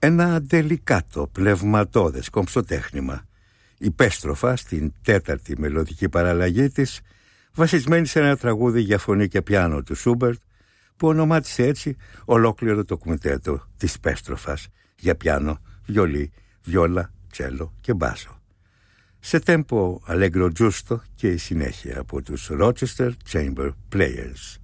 Ένα ντελικάτο, πνευματώδες κομψοτέχνημα. Υπέστροφα στην τέταρτη μελωδική παραλλαγή της, βασισμένη σε ένα τραγούδι για φωνή και πιάνο του Σούμπερτ, που ονομάτισε έτσι ολόκληρο το κουντέτο της Πέστροφας για πιάνο, βιολί, βιόλα, τσέλο και μπάσο. Σε τέμπο αλέγκρο τζούστο και η συνέχεια από τους Rochester Chamber Players.